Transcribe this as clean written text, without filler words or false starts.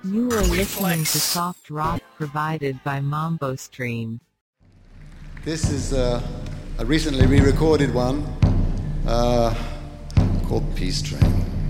You are listening to soft rock provided by Mambo Stream. This is a recently re-recorded one called Peace Train.